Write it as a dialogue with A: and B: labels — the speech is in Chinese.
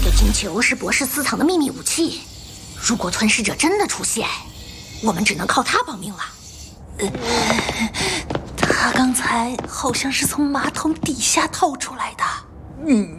A: 月晶球是博士私藏的秘密武器，如果吞噬者真的出现，我们只能靠他保命了。
B: 他刚才好像是从马桶底下掏出来的。